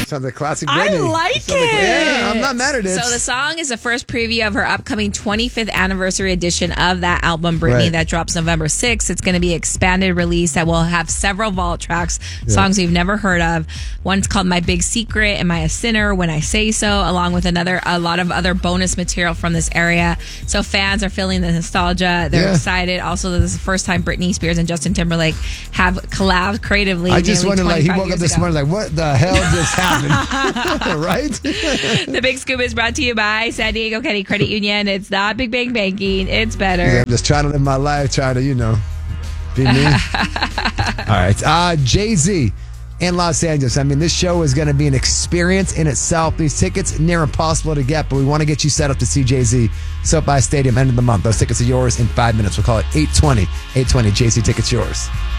Sounds like classic I Britney. like it. Yeah, I'm not mad at it. So the song is the first preview of her upcoming 25th anniversary edition of that album, Britney, Right. that drops November 6th. It's going to be an expanded release that will have several vault tracks, songs you've never heard of. One's called My Big Secret, Am I a Sinner, When I Say So, along with a lot of other bonus material from this area. So fans are feeling the nostalgia. They're excited. Also, this is the first time Britney Spears and Justin Timberlake have collabed creatively. I just nearly wonder, like, he 25 woke up years this ago. morning like, what the hell just happened? Right? The Big Scoop is brought to you by San Diego County Credit Union. It's not Big Bang Banking. It's better. I'm just trying to live my life, trying to, be me. All right. Jay-Z in Los Angeles. I mean, this show is going to be an experience in itself. These tickets, near impossible to get, but we want to get you set up to see Jay-Z. SoFi Stadium, end of the month. Those tickets are yours in 5 minutes. We'll call it 820. 820. Jay-Z tickets yours.